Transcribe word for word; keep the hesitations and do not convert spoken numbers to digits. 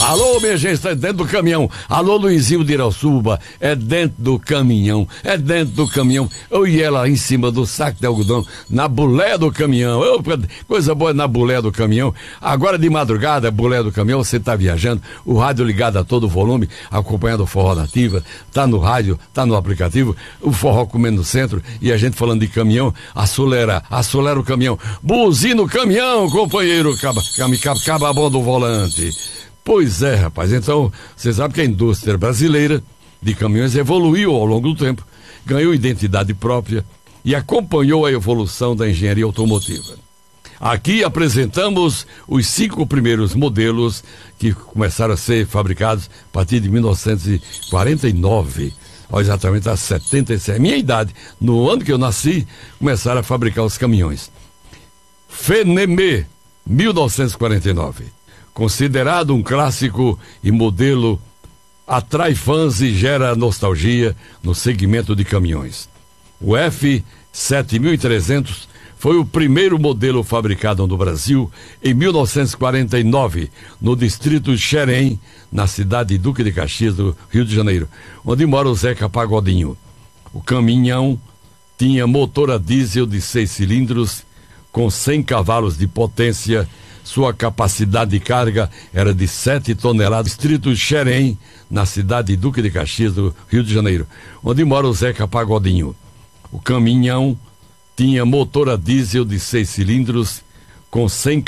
Alô, minha gente, está dentro do caminhão. Alô, Luizinho de Irauçuba, é dentro do caminhão, é dentro do caminhão. Eu e ela em cima do saco de algodão, na bulé do caminhão. Eu, coisa boa na bulé do caminhão. Agora de madrugada, bulé do caminhão, você está viajando, o rádio ligado a todo volume, acompanhando o Forró Nativa, tá no rádio, tá no aplicativo, o forró comendo no centro e a gente falando de caminhão, acelera, acelera o caminhão. Buzina o caminhão, companheiro, caba, caba, caba a bom do volante. Pois é, rapaz, então, você sabe que a indústria brasileira de caminhões evoluiu ao longo do tempo, ganhou identidade própria e acompanhou a evolução da engenharia automotiva. Aqui apresentamos os cinco primeiros modelos que começaram a ser fabricados a partir de mil novecentos e quarenta e nove, ó, exatamente há setenta e sete, minha idade, no ano que eu nasci, começaram a fabricar os caminhões. Fenemê, mil novecentos e quarenta e nove. Considerado um clássico e modelo, atrai fãs e gera nostalgia no segmento de caminhões. O F sete mil e trezentos foi o primeiro modelo fabricado no Brasil em mil novecentos e quarenta e nove, no distrito de Xerém, na cidade de Duque de Caxias, do Rio de Janeiro, onde mora o Zeca Pagodinho. O caminhão tinha motor a diesel de seis cilindros, com cem cavalos de potência. Sua capacidade de carga era de sete toneladas. Distrito de Xerém, na cidade de Duque de Caxias, do Rio de Janeiro, onde mora o Zeca Pagodinho. O caminhão tinha motor a diesel de seis cilindros, com cem